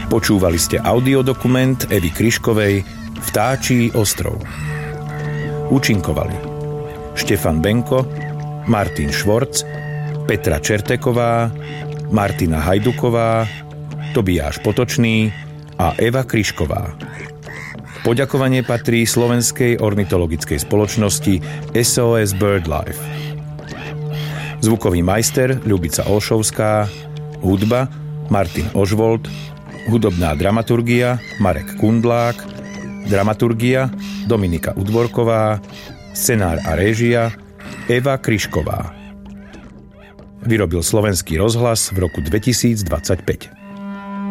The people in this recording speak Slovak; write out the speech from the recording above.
Počúvali ste audiodokument Evy Kryškovej Vtáčí ostrov. Účinkovali Štefan Benko, Martin Švorc, Petra Čerteková, Martina Hajduková, Tobiáš Potočný a Eva Kryšková. Poďakovanie patrí Slovenskej ornitologickej spoločnosti SOS BirdLife. Zvukový majster Ľubica Olšovská, hudba Martin Ožvold, hudobná dramaturgia Marek Kundlák, dramaturgia Dominika Udvorková, scenár a réžia Eva Kryšková. Vyrobil Slovenský rozhlas v roku 2025.